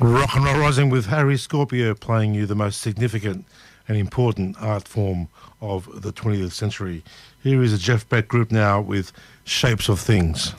Rock and Roll Rising with Harry Scorpio playing you the most significant and important art form of the 20th century. Here is a Jeff Beck group now with Shapes of Things.